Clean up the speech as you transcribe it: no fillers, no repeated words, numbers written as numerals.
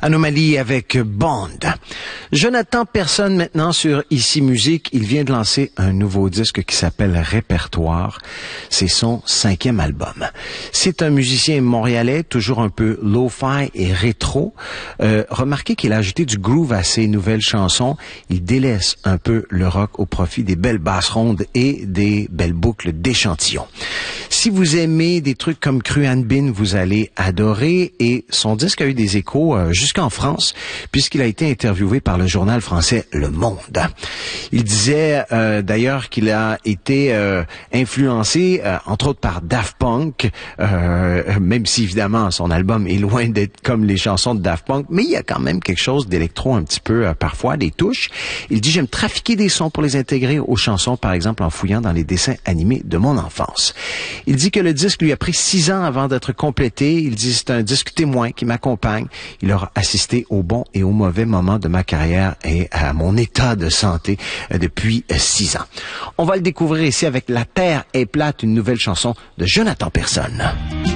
Anomalie avec Bond. Jonathan Personne maintenant sur Ici Musique. Il vient de lancer un nouveau disque qui s'appelle Répertoire. C'est son 5e album. C'est un musicien montréalais, toujours un peu lo-fi et rétro. Remarquez qu'il a ajouté du groove à ses nouvelles chansons. Il délaisse un peu le rock au profit des belles basses rondes et des belles boucles d'échantillons. Si vous aimez des trucs comme Cruan Bin, vous allez adorer, et son disque a eu des échos jusqu'en France, puisqu'il a été interviewé par le journal français Le Monde. Il disait d'ailleurs qu'il a été influencé, entre autres par Daft Punk, même si évidemment son album est loin d'être comme les chansons de Daft Punk, mais il y a quand même quelque chose d'électro un petit peu parfois, des touches. Il dit: j'aime trafiquer des sons pour les intégrer aux chansons, par exemple en fouillant dans les dessins animés de mon enfance. Il dit que le disque lui a pris 6 ans avant d'être complété. Il dit: c'est un disque témoin qui m'accompagne. Il aura assisté aux bons et aux mauvais moments de ma carrière et à mon état de santé depuis 6 ans. On va le découvrir ici avec La Terre est plate, une nouvelle chanson de Jonathan Personne.